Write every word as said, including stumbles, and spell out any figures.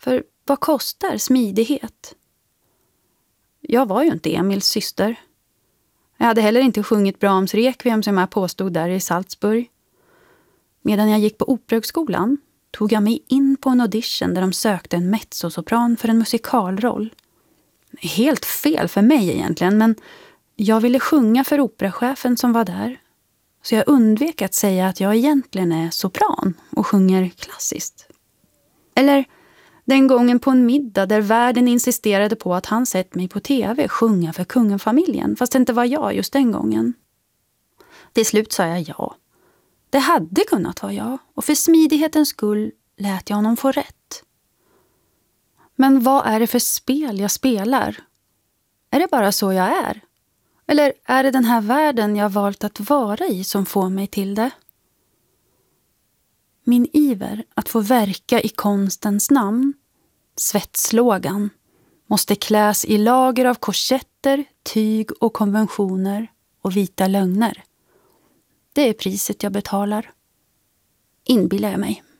För vad kostar smidighet? Jag var ju inte Emils syster. Jag hade heller inte sjungit Brahms Requiem som jag påstod där i Salzburg. Medan jag gick på operahögskolan tog jag mig in på en audition där de sökte en mezzosopran för en musikalroll. Helt fel för mig egentligen, men jag ville sjunga för operachefen som var där. Så jag undvek att säga att jag egentligen är sopran och sjunger klassiskt. Eller den gången på en middag där värden insisterade på att han sett mig på tv sjunga för kungafamiljen, fast det inte var jag just den gången. Till slut sa jag ja. Det hade kunnat vara jag, och för smidighetens skull lät jag honom få rätt. Men vad är det för spel jag spelar? Är det bara så jag är? Eller är det den här världen jag valt att vara i som får mig till det? Min iver att få verka i konstens namn, svettslågan, måste kläs i lager av korsetter, tyg och konventioner och vita lögner. Det är priset jag betalar. Inbillar jag mig.